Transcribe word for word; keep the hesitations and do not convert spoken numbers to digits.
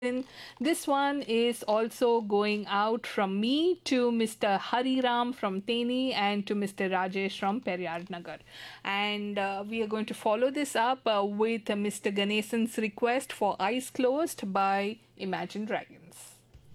Then this one is also going out from me to Mister Hariram from Teni and to Mister Rajesh from Peryar Nagar. And uh, we are going to follow this up uh, with uh, Mister Ganesan's request for Eyes Closed by Imagine Dragons.